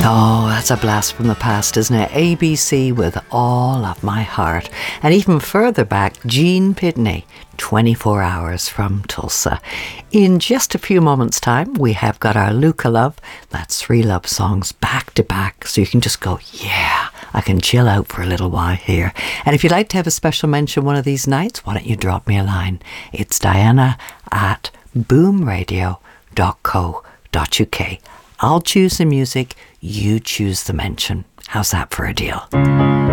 Oh, that's a blast from the past, isn't it? ABC with All of My Heart. And even further back, Gene Pitney, 24 Hours from Tulsa. In just a few moments' time, we have got our Luca Love. That's 3 love songs back to back. So you can just go, yeah, I can chill out for a little while here. And if you'd like to have a special mention one of these nights, why don't you drop me a line? It's diana@boomradio.co.uk. I'll choose the music, you choose the mention. How's that for a deal?